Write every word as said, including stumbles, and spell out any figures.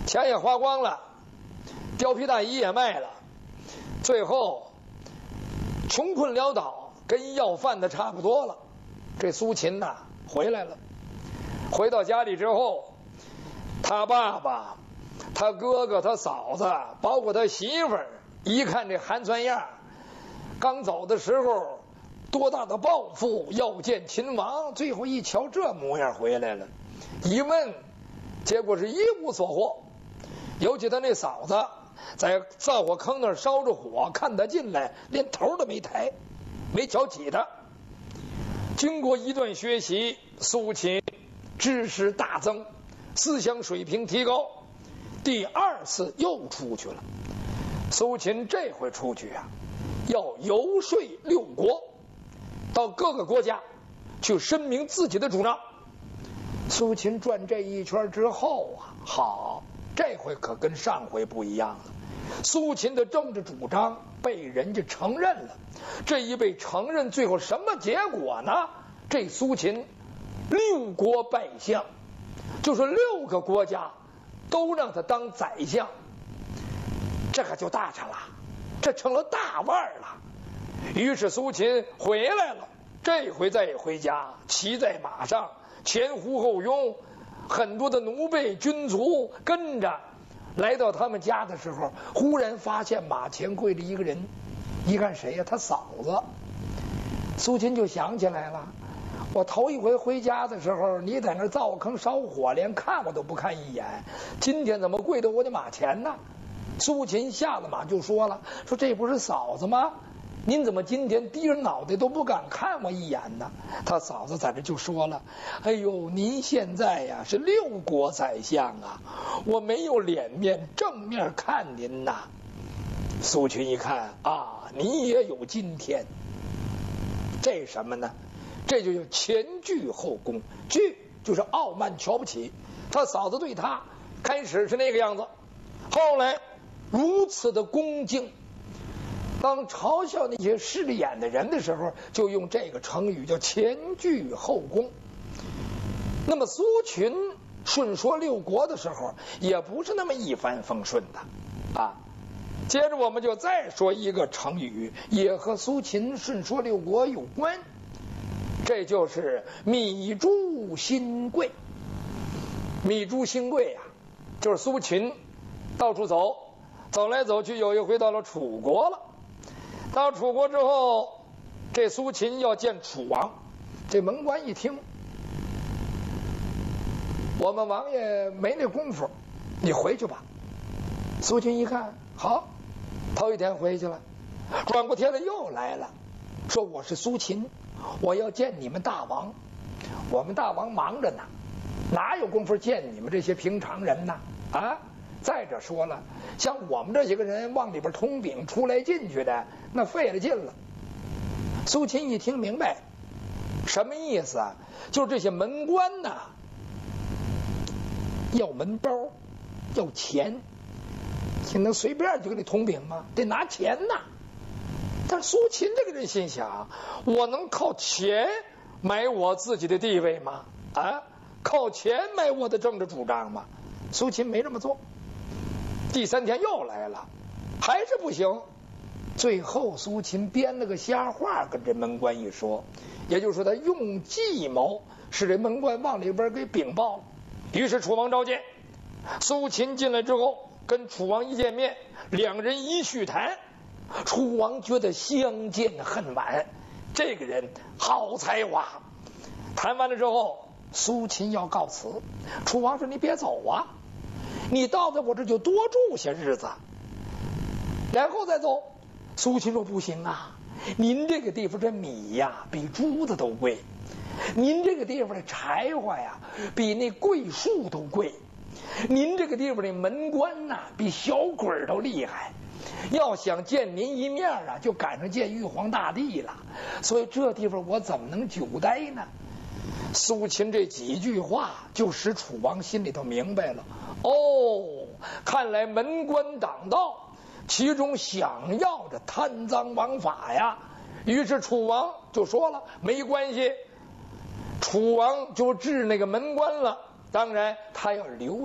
钱也花光了，貂皮大衣也卖了，最后穷困潦倒，跟要饭的差不多了。这苏秦呐回来了，回到家里之后，他爸爸、他哥哥、他嫂子，包括他媳妇儿，一看这寒酸样，刚走的时候多大的抱负，要见秦王，最后一瞧这模样回来了，一问，结果是一无所获。尤其他那嫂子在灶火坑那儿烧着火，看他进来连头都没抬，没瞧起他。经过一段学习，苏秦知识大增，思想水平提高，第二次又出去了。苏秦这回出去啊，要游说六国，到各个国家去申明自己的主张。苏秦转这一圈之后啊，好，这回可跟上回不一样了。苏秦的政治主张被人家承认了，这一被承认，最后什么结果呢？这苏秦六国拜相，就是六个国家都让他当宰相，这可就大成了，这成了大腕了。于是苏秦回来了，这回再回家，骑在马上，前呼后拥，很多的奴婢军卒跟着。来到他们家的时候，忽然发现马前跪着一个人，一看谁呀？他嫂子。苏秦就想起来了，我头一回回家的时候，你在那灶坑烧火，连看我都不看一眼，今天怎么跪到我的马前呢？苏秦下了马就说了，说这不是嫂子吗？您怎么今天低着脑袋都不敢看我一眼呢？他嫂子在这就说了，哎呦，您现在呀是六国宰相啊，我没有脸面正面看您呐。苏秦一看啊，你也有今天，这什么呢？这就叫前倨后恭。倨就是傲慢瞧不起，他嫂子对他开始是那个样子，后来如此的恭敬。当嘲笑那些势利眼的人的时候，就用这个成语叫前倨后恭。那么苏秦顺说六国的时候，也不是那么一帆风顺的啊。接着我们就再说一个成语，也和苏秦顺说六国有关，这就是米珠新贵。米珠新贵啊，就是苏秦到处走，走来走去，有一回到了楚国了。到楚国之后，这苏秦要见楚王，这门官一听，我们王爷没那功夫，你回去吧。苏秦一看，好，头一天回去了，转过天来又来了，说我是苏秦，我要见你们大王。我们大王忙着呢，哪有功夫见你们这些平常人呢？啊！再者说了，像我们这些个人往里边通禀出来进去的，那费了劲了。苏秦一听明白，什么意思啊？就是这些门官呐，要门包，要钱，你能随便就给你通禀吗？得拿钱呐。但苏秦这个人心想，我能靠钱买我自己的地位吗？啊，靠钱买我的政治主张吗？苏秦没这么做。第三天又来了，还是不行。最后苏秦编了个瞎话跟这门官一说，也就是说他用计谋使这门官往里边给禀报了。于是楚王召见，苏秦进来之后跟楚王一见面，两人一叙谈，楚王觉得相见恨晚，这个人好才华。谈完了之后，苏秦要告辞，楚王说你别走啊，你到在我这就多住些日子，然后再走。苏秦说不行啊，您这个地方这米呀比珠子都贵，您这个地方的柴火呀比那桂树都贵，您这个地方的门官呐比小鬼都厉害，要想见您一面啊就赶上见玉皇大帝了，所以这地方我怎么能久待呢？苏秦这几句话就使楚王心里头明白了，哦，看来门官当道，其中想要着贪赃枉法呀。于是楚王就说了，没关系，楚王就治那个门官了，当然他要留